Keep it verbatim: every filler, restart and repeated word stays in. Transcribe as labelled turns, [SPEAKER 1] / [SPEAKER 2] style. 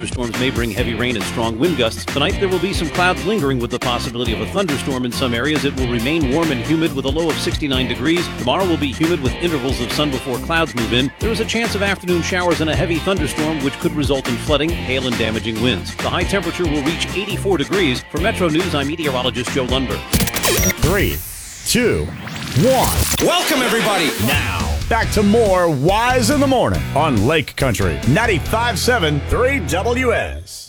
[SPEAKER 1] thunderstorms may bring heavy rain and strong wind gusts. Tonight, there will be some clouds lingering with the possibility of a thunderstorm in some areas. It will remain warm and humid with a low of sixty-nine degrees. Tomorrow will be humid with intervals of sun before clouds move in. There is a chance of afternoon showers and a heavy thunderstorm, which could result in flooding, hail, and damaging winds. The high temperature will reach eighty-four degrees. For Metro News, I'm meteorologist Joe Lundberg.
[SPEAKER 2] Three, two, one.
[SPEAKER 3] Welcome, everybody.
[SPEAKER 2] Now, back to more Wise in the Morning on Lake Country ninety-five point seven three W S.